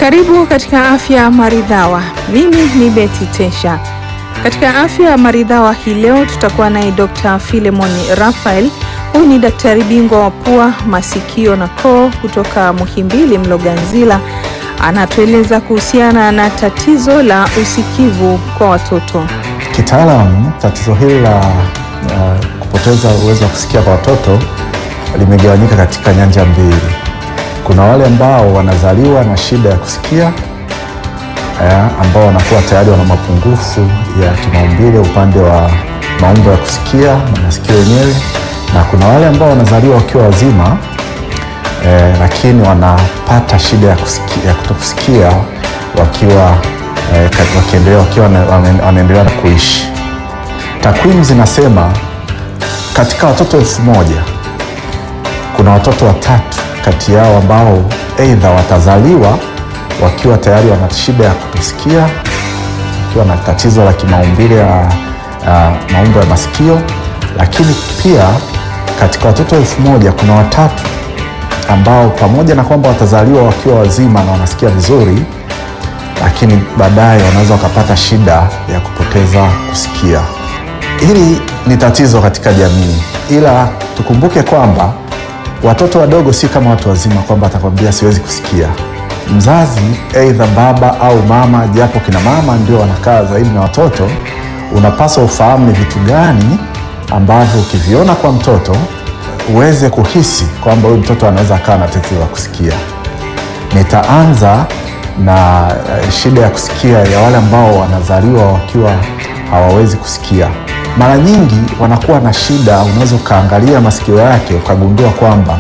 Karibu katika Afya Maridhawa. Mimi ni Betty Tesha. Katika Afya Maridhawa hii leo tutakuwa naye Dr. Philemon Raphael. Huyu ni daktari bingwa wa pua, masikio na koo kutoka Muhimbili Mloganzila. Anatueleza kuhusiana na tatizo la usikivu kwa watoto. Kitaalamu, tatizo hili la kupoteza uwezo wa kusikia kwa watoto limegawanyika katika nyanja mbili. Kuna wale ambao wanazaliwa na shida ya kusikia, ambao wanakuwa tayari wana mapungufu ya kimaumbile upande wa maumbo ya kusikia na masikio yenyewe, na kuna wale ambao wanazaliwa wakiwa wazima lakini wanapata shida ya kutokusikia wakiwa wanaendelea na kuishi. Takwimu zinasema katika watoto 1000 kuna watoto 3 kati yao ambao aidha watazaliwa wakiwa tayari wana shida ya kutosikia, wakiwa na tatizo la kimaumbile ya maumbo ya masikio, lakini pia katika watoto 1000 kuna 3 ambao pamoja na kwamba watazaliwa wakiwa wazima na wanasikia vizuri, lakini baadaye wanaweza wakapata shida ya kupoteza kusikia. Hili ni tatizo katika jamii, ila tukumbuke kwamba watoto wadogo si kama watu wazima kwamba atakwambia siwezi kusikia. Mzazi, aidha baba au mama, japo kina mama ndio wanakaa zaidi na watoto, unapaswa ufahamu ni vitu gani ambavyo ukiviona kwa mtoto uweze kuhisi kwamba huyu mtoto anaweza kaa na tatizo la kusikia. Nitaanza na shida ya kusikia ya wale ambao wanazaliwa wakiwa hawawezi kusikia. Mara nyingi wanakuwa na shida, unaweza ukaangalia masikio yake ukagundua kwamba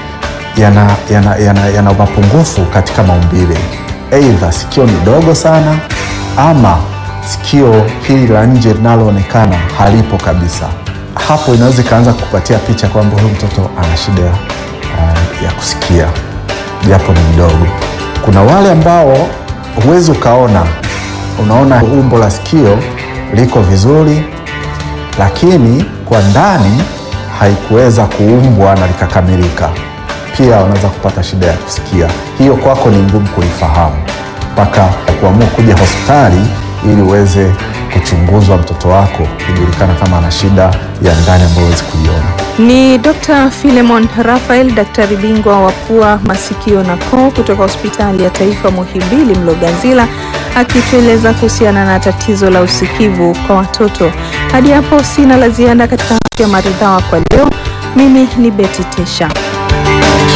yana mapungufu katika maumbile. Aidha sikio ni dogo sana, ama sikio hili la nje linaloonekana halipo kabisa. Hapo inaweza ikaanza kukupatia picha kwamba huyu mtoto ana shida ya kusikia japo ni mdogo. Kuna wale ambao huwezi ukaona, unaona umbo la sikio liko vizuri, lakini kwa ndani haikuweza kuumbwa na likakamilika. Pia wanaweza kupata shida ya kusikia. Hiyo kwako ni ngumu kuifahamu mpaka kuamua kuja hospitali ili uweze kuchunguzwa mtoto wako, kujulikana kama ana shida ya ndani ambayo huwezi kuiona. Ni Dr. Philemon Raphael, daktari bingwa wa pua, masikio na koo kutoka Hospitali ya Taifa Muhimbili Mloganzila, akitueleza kuhusiana na tatizo la usikivu kwa watoto. Hadi hapo sina la ziada katika Afya Maridhawa kwa leo. Mimi ni Betty Tesha.